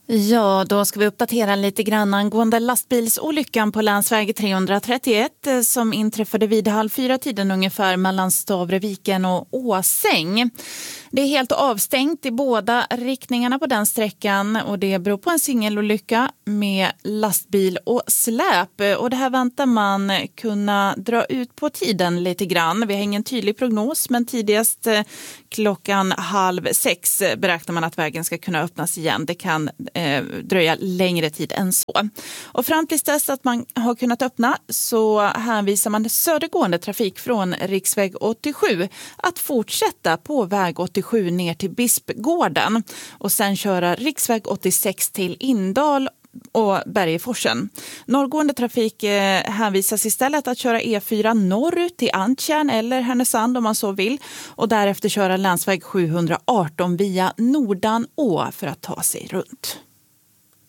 Ja, då ska vi uppdatera lite grann angående lastbilsolyckan på länsväg 331 som inträffade vid 3:30 ungefär mellan Stavreviken och Åsäng. Det är helt avstängt i båda riktningarna på den sträckan och det beror på en singelolycka med lastbil och släp. Och det här väntar man kunna dra ut på tiden lite grann. Vi har ingen tydlig prognos, men tidigast klockan 5:30 beräknar man att vägen ska kunna öppnas igen. Det kan dröja längre tid än så. Och fram tills dess att man har kunnat öppna så hänvisar man södergående trafik från riksväg 87 att fortsätta på väg 87 ner till Bispgården och sen köra riksväg 86 till Indal och Bergeforsen. Norrgående trafik hänvisas istället att köra E4 norrut till Antjärn eller Härnösand om man så vill och därefter köra länsväg 718 via Nordanå för att ta sig runt.